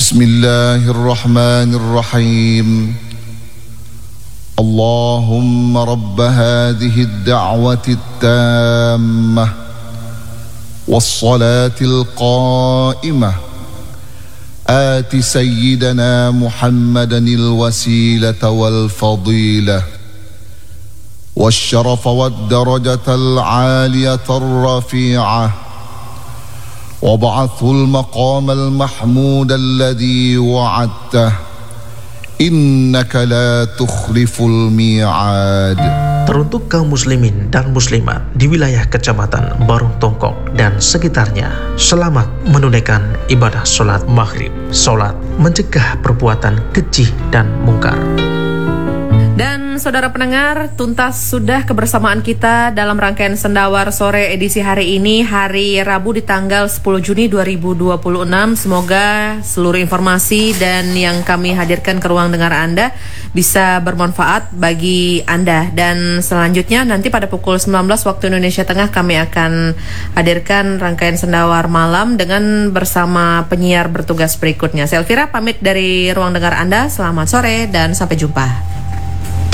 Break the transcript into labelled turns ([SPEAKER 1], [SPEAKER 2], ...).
[SPEAKER 1] بسم الله الرحمن الرحيم اللهم رب هذه الدعوة التامة والصلاة القائمة آت سيدنا محمدا الوسيلة والفضيلة والشرف والدرجة العالية الرفيعة وابعثه المقام المحمود الذي وعدته إنك لا تخلف الميعاد.
[SPEAKER 2] Teruntuk kaum muslimin dan muslimat di wilayah Kecamatan Barung Tongkok dan sekitarnya, selamat menunaikan ibadah sholat maghrib. Sholat mencegah perbuatan keji dan mungkar.
[SPEAKER 3] Dan saudara pendengar, tuntas sudah kebersamaan kita dalam rangkaian Sendawar Sore edisi hari ini, hari Rabu di tanggal 10 Juni 2026. Semoga seluruh informasi dan yang kami hadirkan ke ruang dengar Anda bisa bermanfaat bagi Anda. Dan selanjutnya nanti pada pukul 19 waktu Indonesia Tengah kami akan hadirkan rangkaian Sendawar Malam dengan bersama penyiar bertugas berikutnya. Saya Elvira pamit dari ruang dengar Anda. Selamat sore dan sampai jumpa.